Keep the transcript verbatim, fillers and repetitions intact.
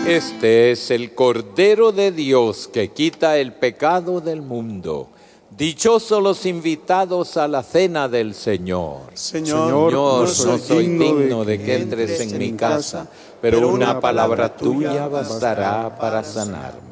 Este es el Cordero de Dios que quita el pecado del mundo. Dichosos los invitados a la cena del Señor. Señor, Señor, no no soy soy digno digno de que entres en mi casa, pero una palabra tuya bastará para sanarme.